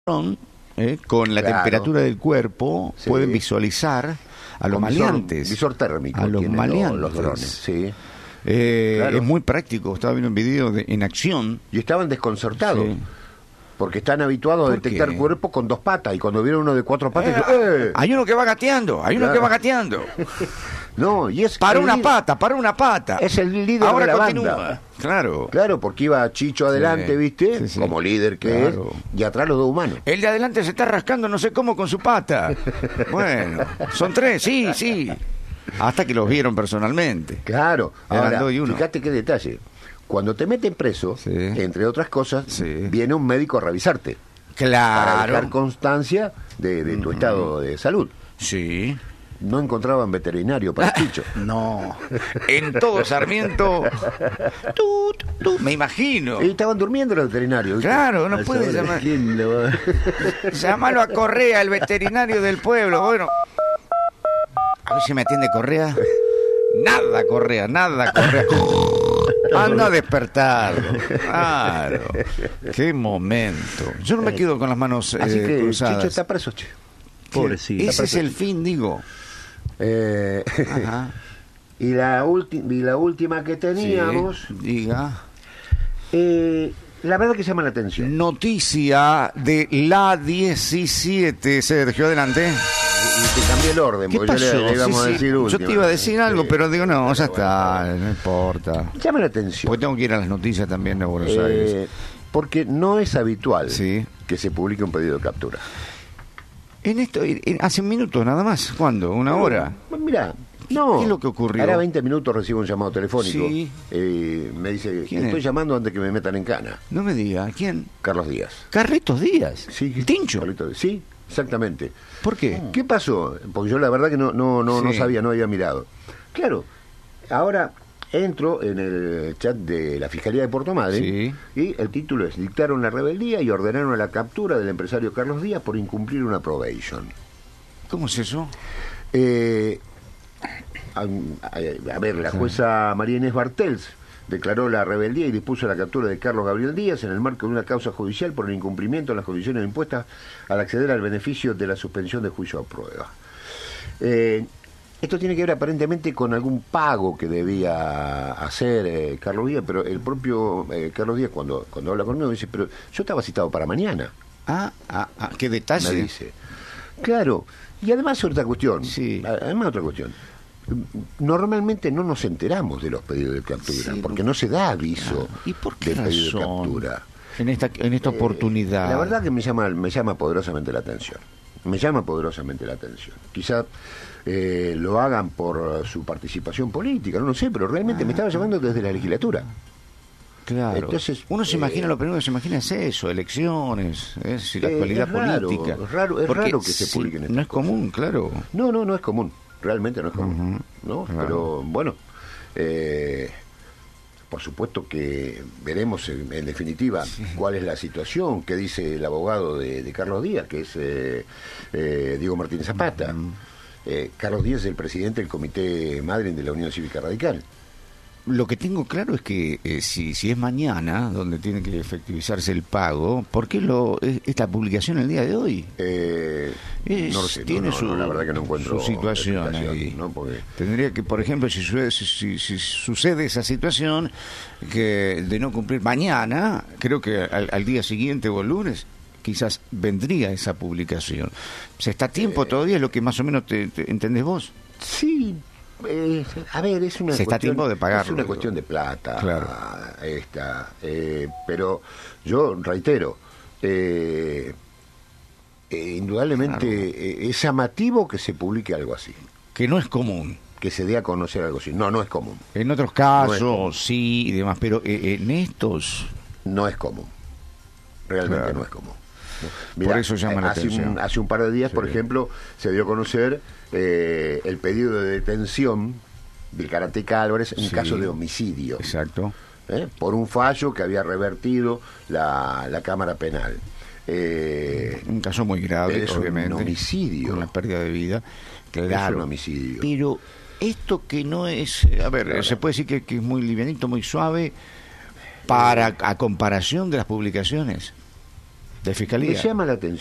con la Claro. temperatura del cuerpo, Sí. pueden visualizar a los Con maleantes. Visor térmico a los tienen maleantes. los drones, sí. Claro. Es muy práctico. Estaba viendo un video en acción. Y estaban desconcertados. Sí. Porque están habituados a ¿Por detectar qué? cuerpos con dos patas. Y cuando vieron uno de cuatro patas, ¡eh! Hay uno que va gateando, hay uno Claro. que va gateando. No, y es Para el una líder- pata, para una pata. Es el líder Ahora de la continúa. banda. Claro. Claro, porque iba Chicho adelante, Sí. ¿viste? Sí, sí. Como líder que Claro. es. Y atrás los dos humanos. El de adelante se está rascando no sé cómo con su pata. Bueno, son tres, sí. Hasta que los vieron personalmente. Claro. Eran Ahora, dos y uno. fíjate qué detalle. Cuando te meten preso, Sí. entre otras cosas, Sí. viene un médico a revisarte. Para dejar Claro. constancia de tu estado de salud. Sí. No encontraban veterinario para Chicho. No. En todo Sarmiento. Me imagino. Y estaban durmiendo los veterinarios. ¿viste? Claro, no A puede esa hora, llamar. ¿quién le va a- Llámalo a Correa, el veterinario del pueblo. Bueno. A ver si me atiende Correa. Nada, Correa. Anda a despertarlo. Claro. Qué momento. Yo no me quedo con las manos Así que cruzadas. Chicho está preso, che. Pobrecito. Ese es el fin, digo. Ajá. Y la última que teníamos, Sí, diga. la verdad que llama la atención. Noticia de la 17, Sergio, adelante. Y te cambié el orden, ¿Qué porque pasó? le íbamos Sí, a sí. decir Yo última. te iba a decir algo, Sí. pero digo, no, ya está, no importa. Llama la atención. Porque tengo que ir a las noticias también de Buenos Aires. Porque no es habitual Sí. que se publique un pedido de captura. Hace un minuto nada más. ¿Cuándo? ¿Una hora? Mira, no. ¿Qué es lo que ocurrió? Ahora 20 minutos recibo un llamado telefónico. Sí. Me dice, ¿Quién estoy es? llamando antes que me metan en cana. No me diga. ¿Quién? Carlos Díaz. Carlitos Díaz. Sí. Tincho. Carlitos Díaz. Sí, exactamente. ¿Por qué? ¿Qué pasó? Porque yo la verdad que no Sí. sabía, no había mirado. Claro, ahora entro en el chat de la Fiscalía de Puerto Madryn Sí. y el título es: dictaron la rebeldía y ordenaron la captura del empresario Carlos Díaz por incumplir una probation. ¿Cómo es eso? A ver, la jueza María Inés Bartels declaró la rebeldía y dispuso la captura de Carlos Gabriel Díaz en el marco de una causa judicial por el incumplimiento de las condiciones impuestas al acceder al beneficio de la suspensión de juicio a prueba. Esto tiene que ver aparentemente con algún pago que debía hacer Carlos Díaz, pero el propio Carlos Díaz cuando habla conmigo dice, pero yo estaba citado para mañana, Qué me detalle. dice. Claro, y además otra cuestión, Sí. además otra cuestión. Normalmente no nos enteramos de los pedidos de captura, Sí, porque no se da aviso ¿Y por qué del pedido de razón? captura. En esta oportunidad. La verdad que me llama poderosamente la atención. Me llama poderosamente la atención. Quizá lo hagan por su participación política, no lo sé, pero realmente me estaba llamando desde la legislatura. Claro. Entonces, Uno se imagina, lo primero que se imagina es eso, elecciones, es la actualidad es raro, política. es raro Porque que se sí, publiquen estas no es común, claro. No es común, realmente no es común, ¿no? claro. Pero bueno, por supuesto que veremos en definitiva cuál es la situación, qué dice el abogado de Carlos Díaz, que es Diego Martínez Zapata. Carlos Díaz es el presidente del Comité Madryn de la Unión Cívica Radical. Lo que tengo claro es que si es mañana donde tiene que efectivizarse el pago, ¿por qué esta publicación el día de hoy? No lo sé, tiene la verdad que no encuentro su situación explicación, ahí. ¿no? Porque Tendría que, por ejemplo, si sucede esa situación que de no cumplir mañana, creo que al día siguiente o el lunes quizás vendría esa publicación. ¿Se está a tiempo todavía? Es lo que más o menos te entendés vos. sí. A ver, es una Se está a tiempo de pagarlo, es una digo. cuestión de plata, Claro. pero yo reitero, indudablemente es llamativo que se publique algo así, Que no es común. que se dé a conocer algo así. No es común, En otros No es casos, común. sí y demás, pero en estos... no es común, realmente Claro. no es común. Por eso llama la atención. Hace un par de días, por Sí. ejemplo, se dio a conocer el pedido de detención del karateca Álvarez en Sí. caso de homicidio. Exacto. Por un fallo que había revertido la Cámara Penal. Un caso muy grave, Es obviamente. un homicidio. Con la pérdida de vida. Claro. Es un homicidio. Pero esto que no es... A ver, Claro. se puede decir que es muy livianito, muy suave, a comparación de las publicaciones. De fiscalía. Me llama la atención.